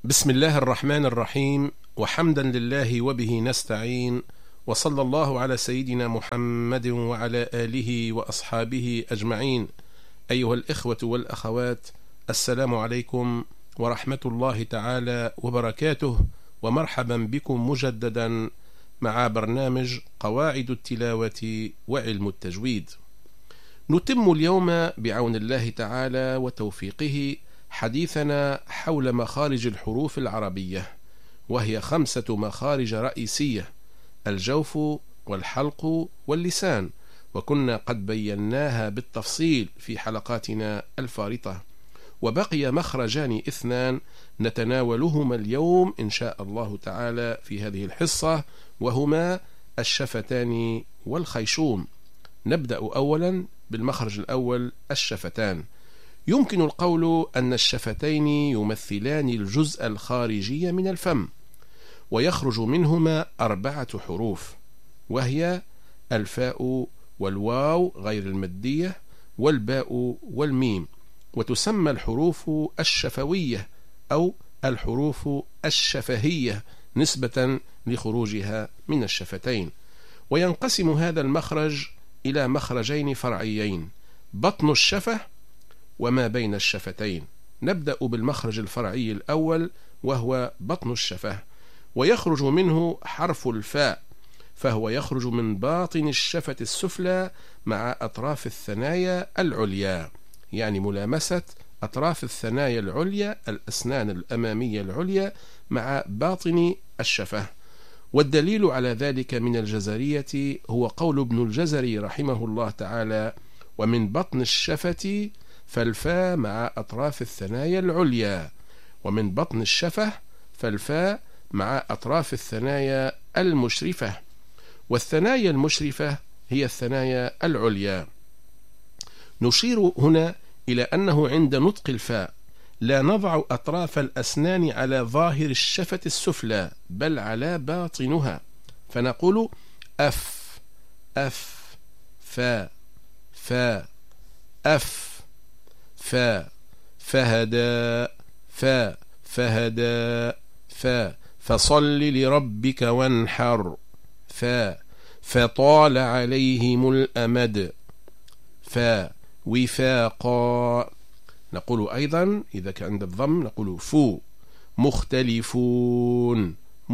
بسم الله الرحمن الرحيم، وحمدا لله وبه نستعين، وصلى الله على سيدنا محمد وعلى آله وأصحابه أجمعين. أيها الإخوة والأخوات، السلام عليكم ورحمة الله تعالى وبركاته، ومرحبا بكم مجددا مع برنامج قواعد التلاوة وعلم التجويد. نتم اليوم بعون الله تعالى وتوفيقه حديثنا حول مخارج الحروف العربية، وهي 5 مخارج رئيسية: الجوف والحلق واللسان، وكنا قد بيناها بالتفصيل في حلقاتنا الفارطة، وبقي مخرجان 2 نتناولهما اليوم إن شاء الله تعالى في هذه الحصة، وهما الشفتان والخيشوم. نبدأ أولا بالمخرج الأول، الشفتان. يمكن القول أن الشفتين يمثلان الجزء الخارجي من الفم، ويخرج منهما 4 حروف، وهي الفاء والواو غير المادية والباء والميم، وتسمى الحروف الشفوية أو الحروف الشفهية نسبة لخروجها من الشفتين. وينقسم هذا المخرج إلى مخرجين فرعيين: بطن الشفة وما بين الشفتين. نبدأ بالمخرج الفرعي الأول، وهو بطن الشفة، ويخرج منه حرف الفاء، فهو يخرج من باطن الشفة السفلى مع أطراف الثنايا العليا، يعني ملامسة أطراف الثنايا العليا، الأسنان الأمامية العليا مع باطن الشفة. والدليل على ذلك من الجزرية هو قول ابن الجزري رحمه الله تعالى: ومن بطن الشفة فالفاء مع أطراف الثنايا العليا، ومن بطن الشفة فالفاء مع أطراف الثنايا المشرفة، والثنايا المشرفة هي الثنايا العليا. نشير هنا إلى أنه عند نطق الفاء لا نضع أطراف الأسنان على ظاهر الشفة السفلى، بل على باطنها، فنقول أف أف فا فا أف فا فهدا فا فهدا فا فصل لربك وانحر فا فطال عليهم الأمد فا وفاقا. نقول أيضا إذا كان عند الضم نقول فو مختلفون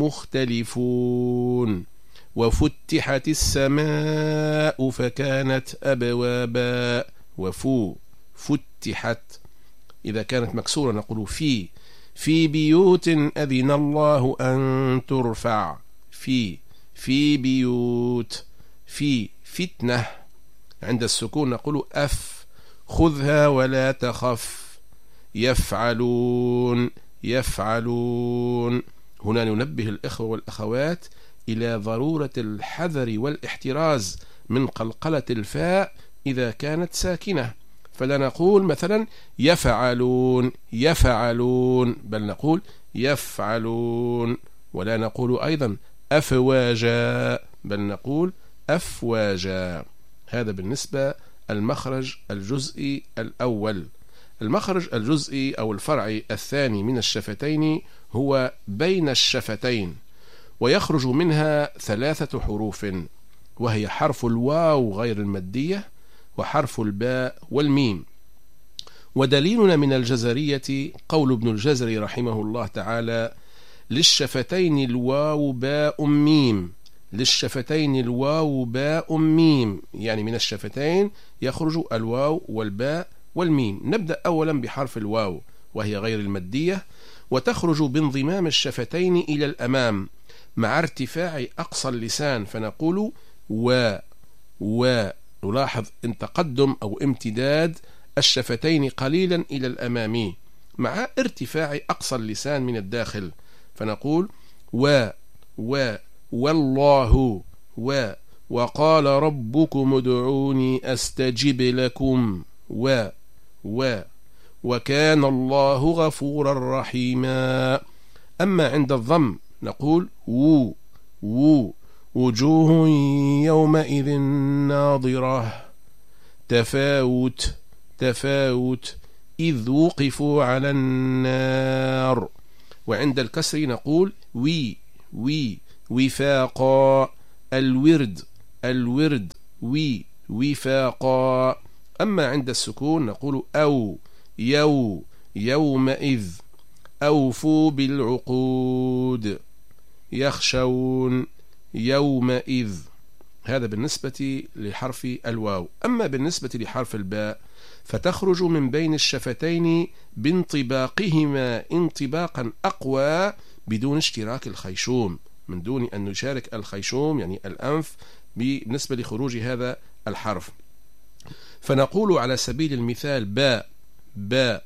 مختلفون، وفتحت السماء فكانت أبوابا، وفو فتحت. إذا كانت مكسورة نقول في بيوت أذن الله أن ترفع، في بيوت. في فتنة عند السكون نقول أف خذها ولا تخف، يفعلون يفعلون. هنا ننبه الإخوة والأخوات إلى ضرورة الحذر والاحتراز من قلقلة الفاء إذا كانت ساكنة، فلا نقول مثلا يفعلون يفعلون، بل نقول يفعلون. ولا نقول أيضا أفواجا، بل نقول أفواجا. هذا بالنسبة المخرج الجزئي الأول. المخرج الجزئي أو الفرعي الثاني من الشفتين هو بين الشفتين، ويخرج منها 3 حروف، وهي حرف الواو غير المادية وحرف الباء والميم. ودليلنا من الجزرية قول ابن الجزري رحمه الله تعالى: للشفتين الواو باء ميم، للشفتين الواو باء ميم، يعني من الشفتين يخرج الواو والباء والميم. نبدأ أولا بحرف الواو، وهي غير المادية، وتخرج بانضمام الشفتين إلى الأمام مع ارتفاع أقصى اللسان، فنقول و. نلاحظ ان تقدم أو امتداد الشفتين قليلا إلى الأمام مع ارتفاع أقصى اللسان من الداخل، فنقول والله وقال ربكم ادعوني أستجب لكم وكان الله غفورا رحيما. أما عند الضم نقول وجوه يومئذ ناظرة، تفاوت إذ وقفوا على النار وعند الكسر نقول وي وي وفاقا. الورد وي وفاقا. أما عند السكون نقول أو يومئذ أوفوا بالعقود يخشون يومئذ. هذا بالنسبة لحرف الواو. أما بالنسبة لحرف الباء فتخرج من بين الشفتين بانطباقهما انطباقا أقوى بدون اشتراك الخيشوم، من دون أن نشارك الخيشوم يعني الأنف بالنسبة لخروج هذا الحرف. فنقول على سبيل المثال باء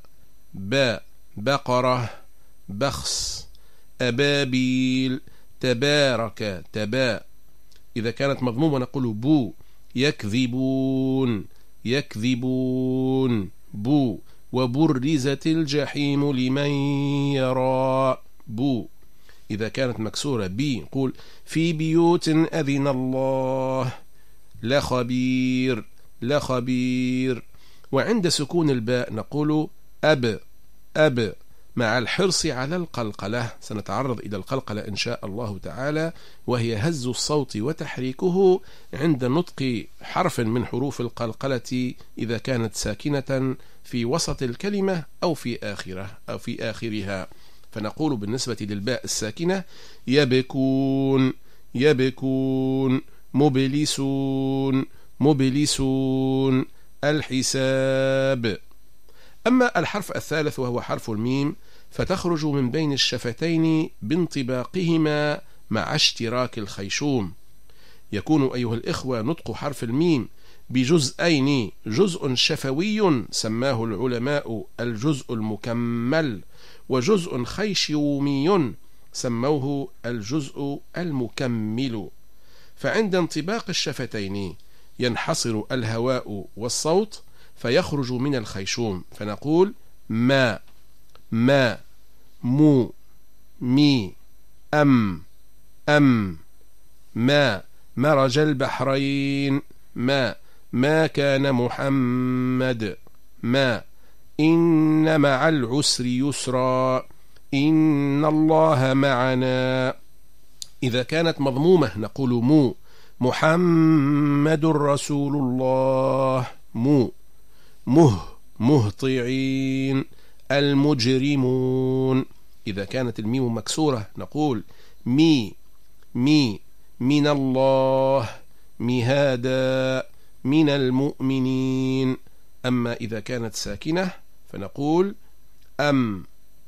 بقرة بخس أبابيل تبارك تباء. إذا كانت مضمومة نقول بو يكذبون بو. وبرزت الجحيم لمن يرى بو. إذا كانت مكسورة بي نقول في بيوت أذن الله لخبير. وعند سكون الباء نقول أب مع الحرص على القلقلة. سنتعرض إلى القلقلة إن شاء الله تعالى، وهي هز الصوت وتحريكه عند نطق حرف من حروف القلقلة إذا كانت ساكنة في وسط الكلمة أو في آخرها. فنقول بالنسبة للباء الساكنة يبكون مبلسون الحساب. أما الحرف الثالث وهو حرف الميم فتخرج من بين الشفتين بانطباقهما مع اشتراك الخيشوم. يكون أيها الإخوة نطق حرف الميم بجزئين، جزء شفوي سماه العلماء الجزء المكمل، وجزء خيشومي سموه الجزء المكمل. فعند انطباق الشفتين ينحصر الهواء والصوت فيخرج من الخيشوم، فنقول ما مو مي أم ما مرج البحرين ما كان محمد ما إن مع العسر يسرا إن الله معنا. إذا كانت مضمومة نقول مو محمد رسول الله مهطعين المجرمون. إذا كانت الميم مكسورة نقول مي من الله مهادا من المؤمنين. أما إذا كانت ساكنة فنقول أم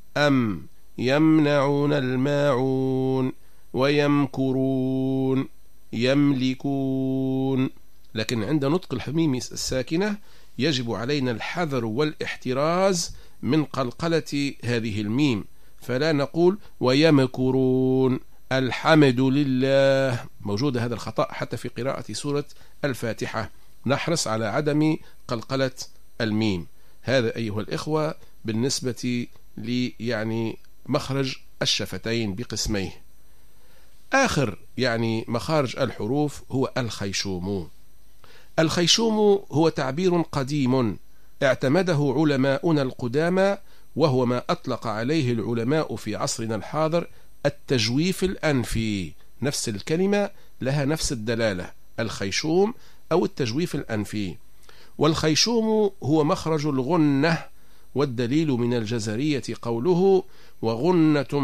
يمنعون الماعون ويمكرون يملكون. لكن عند نطق الميم الساكنة يجب علينا الحذر والاحتراز من قلقلة هذه الميم، فلا نقول ويمكرون الحمد لله. موجود هذا الخطأ حتى في قراءة سورة الفاتحة. نحرص على عدم قلقلة الميم. هذا أيها الإخوة بالنسبة يعني مخرج الشفتين بقسميه. آخر يعني مخارج الحروف هو الخيشوم. الخيشوم هو تعبير قديم اعتمده علماؤنا القدامى، وهو ما أطلق عليه العلماء في عصرنا الحاضر التجويف الأنفي. نفس الكلمة لها نفس الدلالة، الخيشوم أو التجويف الأنفي. والخيشوم هو مخرج الغنة، والدليل من الجزرية قوله وغنة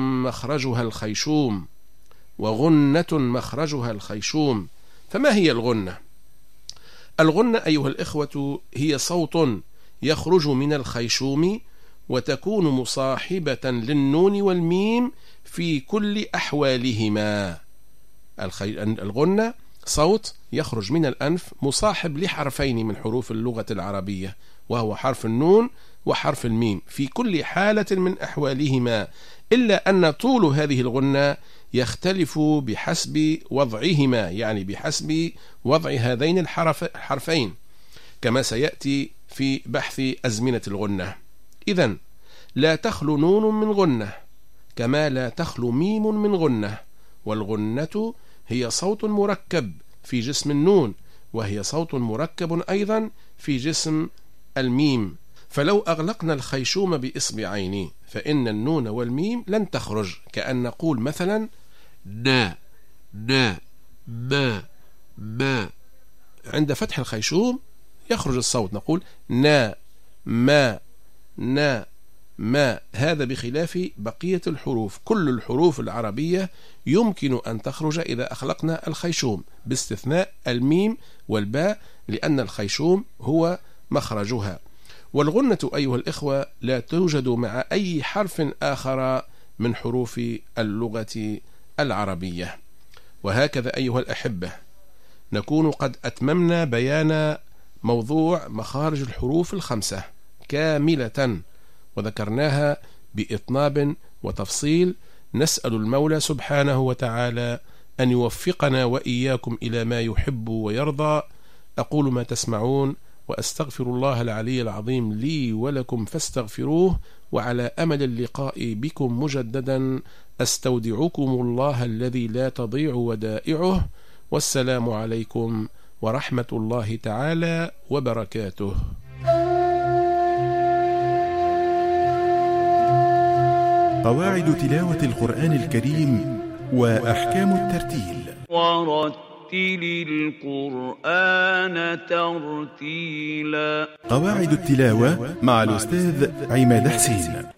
مخرجها الخيشوم. فما هي الغنة؟ الغنة أيها الإخوة هي صوت يخرج من الخيشوم وتكون مصاحبة للنون والميم في كل أحوالهما. الغنة صوت يخرج من الأنف مصاحب لحرفين من حروف اللغة العربية، وهو حرف النون وحرف الميم في كل حالة من أحوالهما، إلا أن طول هذه الغنة يختلف بحسب وضعهما، يعني بحسب وضع هذين الحرفين كما سيأتي في بحث أزمنة الغنة. إذن لا تخلو نون من غنة كما لا تخلو ميم من غنة. والغنة هي صوت مركب في جسم النون، وهي صوت مركب أيضا في جسم الميم. فلو أغلقنا الخيشوم بإصبعين فإن النون والميم لن تخرج، كأن نقول مثلا نا نا ما ما. عند فتح الخيشوم يخرج الصوت، نقول نا ما نا ما. هذا بخلاف بقية الحروف. كل الحروف العربية يمكن أن تخرج إذا أخلقنا الخيشوم باستثناء الميم والباء، لأن الخيشوم هو مخرجها. والغنة أيها الإخوة لا توجد مع أي حرف آخر من حروف اللغة العربية. وهكذا أيها الأحبة نكون قد أتممنا بيان موضوع مخارج الحروف الخمسة كاملة، وذكرناها بإطناب وتفصيل. نسأل المولى سبحانه وتعالى أن يوفقنا وإياكم إلى ما يحب ويرضى. أقول ما تسمعون وأستغفر الله العلي العظيم لي ولكم فاستغفروه، وعلى أمل اللقاء بكم مجددا أستودعكم الله الذي لا تضيع ودائعه، والسلام عليكم ورحمة الله تعالى وبركاته. قواعد تلاوة القرآن الكريم وأحكام الترتيل. ورتل القرآن ترتيلا. قواعد التلاوة مع الأستاذ عماد حسين.